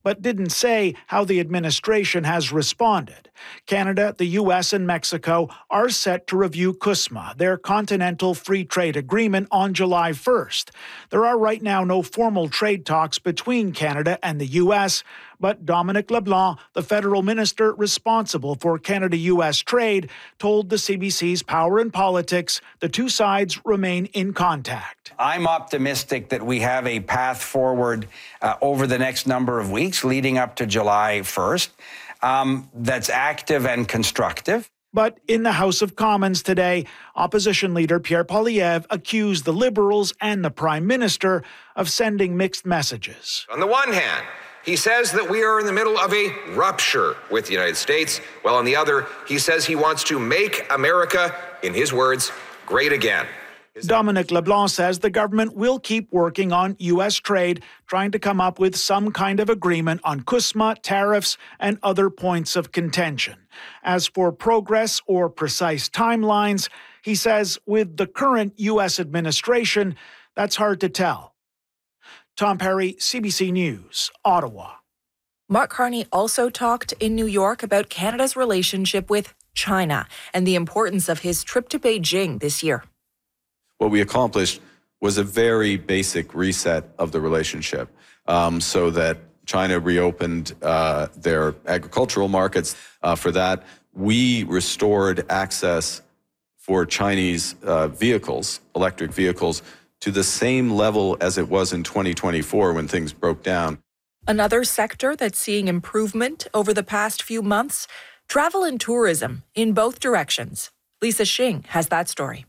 but didn't say how the administration has responded. Canada, the U.S., and Mexico are set to review CUSMA, their Continental Free Trade Agreement, on July 1st. There are right now no formal trade talks between Canada and the U.S., but Dominic LeBlanc, the federal minister responsible for Canada-U.S. trade, told the CBC's Power and Politics the two sides remain in contact. I'm optimistic that we have a path forward over the next number of weeks leading up to July 1st that's active and constructive. But in the House of Commons today, opposition leader Pierre Poilievre accused the Liberals and the Prime Minister of sending mixed messages. On the one hand, he says that we are in the middle of a rupture with the United States, while on the other, he says he wants to make America, in his words, great again. Dominic LeBlanc says the government will keep working on U.S. trade, trying to come up with some kind of agreement on CUSMA, tariffs, and other points of contention. As for progress or precise timelines, he says with the current U.S. administration, that's hard to tell. Tom Perry, CBC News, Ottawa. Mark Carney also talked in New York about Canada's relationship with China and the importance of his trip to Beijing this year. What we accomplished was a very basic reset of the relationship so that China reopened their agricultural markets. For that, we restored access for Chinese vehicles, electric vehicles, to the same level as it was in 2024 when things broke down. Another sector that's seeing improvement over the past few months, travel and tourism in both directions. Lisa Xing has that story.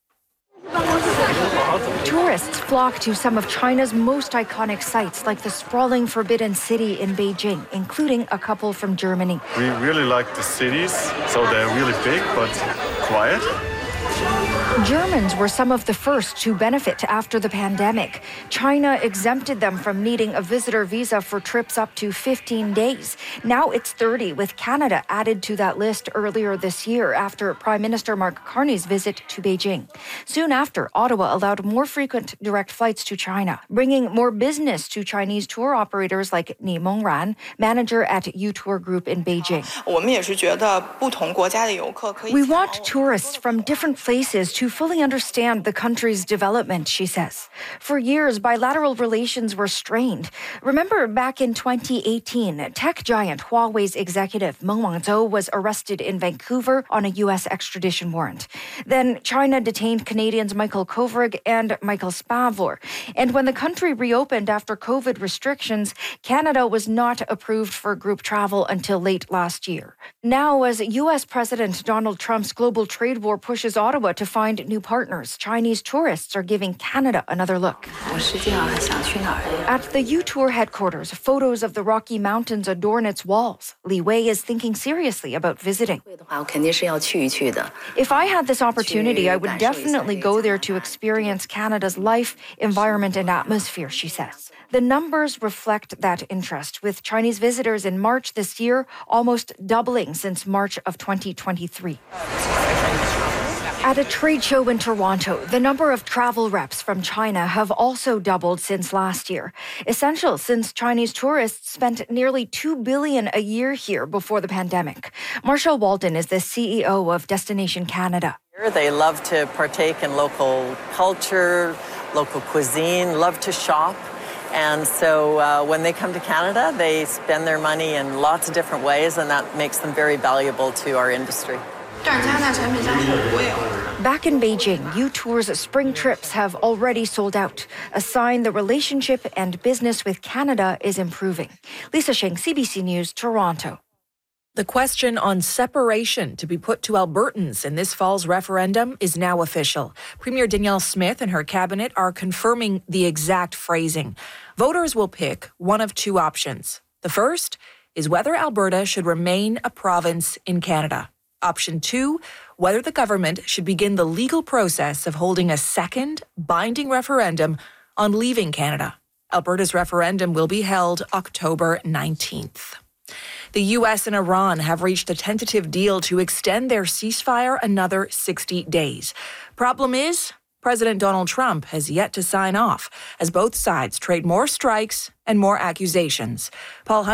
Tourists flock to some of China's most iconic sites, like the sprawling Forbidden City in Beijing, including a couple from Germany. We really like the cities, so they're really big but quiet. Germans were some of the first to benefit after the pandemic. China exempted them from needing a visitor visa for trips up to 15 days. Now it's 30, with Canada added to that list earlier this year after Prime Minister Mark Carney's visit to Beijing. Soon after, Ottawa allowed more frequent direct flights to China, bringing more business to Chinese tour operators like Ni Mengran, manager at U-Tour Group in Beijing. We want tourists from different places to fully understand the country's development, she says. For years, bilateral relations were strained. Remember back in 2018, tech giant Huawei's executive Meng Wanzhou was arrested in Vancouver on a U.S. extradition warrant. Then China detained Canadians Michael Kovrig and Michael Spavor. And when the country reopened after COVID restrictions, Canada was not approved for group travel until late last year. Now, as U.S. President Donald Trump's global trade war pushes Ottawa to find new partners, Chinese tourists are giving Canada another look. At the U-Tour headquarters, photos of the Rocky Mountains adorn its walls. Li Wei is thinking seriously about visiting. If I had this opportunity, I would definitely go there to experience Canada's life, environment, and atmosphere, she says. The numbers reflect that interest, with Chinese visitors in March this year almost doubling since March of 2023. At a trade show in Toronto, the number of travel reps from China have also doubled since last year. Essential since Chinese tourists spent nearly $2 billion a year here before the pandemic. Marshall Walden is the CEO of Destination Canada. They love to partake in local culture, local cuisine, love to shop. And so when they come to Canada, they spend their money in lots of different ways, and that makes them very valuable to our industry. Back in Beijing, U-Tour's spring trips have already sold out, a sign the relationship and business with Canada is improving. Lisa Xing, CBC News, Toronto. The question on separation to be put to Albertans in this fall's referendum is now official. Premier Danielle Smith and her cabinet are confirming the exact phrasing. Voters will pick one of two options. The first is whether Alberta should remain a province in Canada. Option 2, whether the government should begin the legal process of holding a second binding referendum on leaving Canada. Alberta's referendum will be held October 19th. The U.S. and Iran have reached a tentative deal to extend their ceasefire another 60 days. Problem is, President Donald Trump has yet to sign off, as both sides trade more strikes and more accusations. Paul